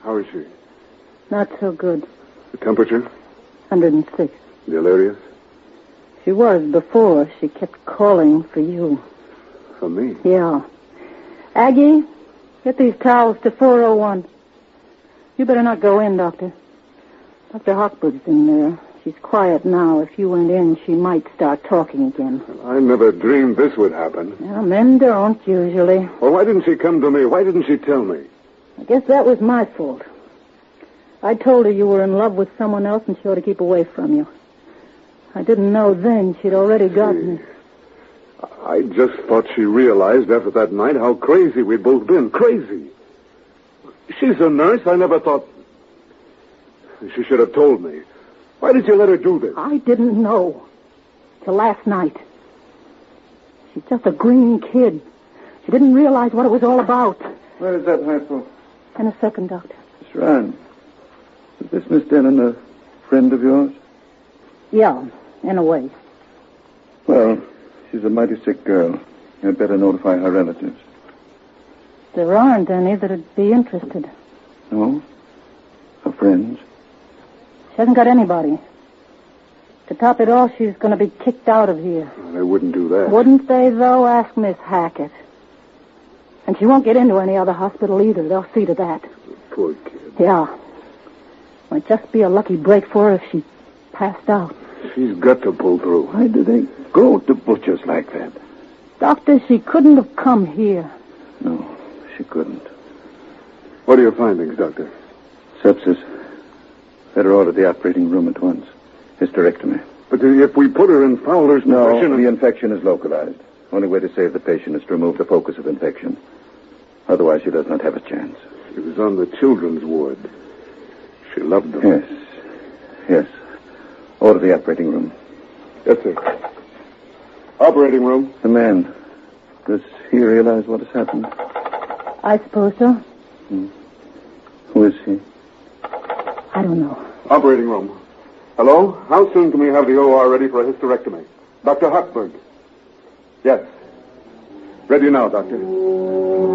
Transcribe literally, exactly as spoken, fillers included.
How is she? Not so good. The temperature? one hundred six. Delirious? She was before. She kept calling for you. For me? Yeah. Aggie, get these towels to four oh one. You better not go in, Doctor. Doctor Hochberg's in there. She's quiet now. If you went in, she might start talking again. I never dreamed this would happen. Well, men don't, usually. Well, why didn't she come to me? Why didn't she tell me? I guess that was my fault. I told her you were in love with someone else and she ought to keep away from you. I didn't know then she'd already gotten me. I just thought she realized after that night how crazy we'd both been. Crazy. She's a nurse. I never thought... She should have told me. Why did you let her do this? I didn't know. Till last night. She's just a green kid. She didn't realize what it was all about. Where is that hypo? In a second, Doctor. Miss Ryan, is this Miss Denon a friend of yours? Yeah, in a way. Well, she's a mighty sick girl. You'd better notify her relatives. There aren't any that'd be interested. No? Her friends? She hasn't got anybody. To top it all, she's going to be kicked out of here. Well, they wouldn't do that. Wouldn't they, though? Ask Miss Hackett. And she won't get into any other hospital either. They'll see to that. Poor kid. Yeah. Might just be a lucky break for her if she passed out. She's got to pull through. Why do they go to butchers like that? Doctor, she couldn't have come here. No, she couldn't. What are your findings, Doctor? Sepsis. Better order the operating room at once. Hysterectomy. But if we put her in Fowler's No, position... the infection is localized. Only way to save the patient is to remove the focus of infection. Otherwise, she does not have a chance. She was on the children's ward. She loved them. Yes. Yes. Order the operating room. Yes, sir. Operating room. The man. Does he realize what has happened? I suppose so. Hmm. Who is he? I don't know. Operating room. Hello? How soon can we have the O R ready for a hysterectomy? Doctor Hochberg. Yes. Ready now, Doctor.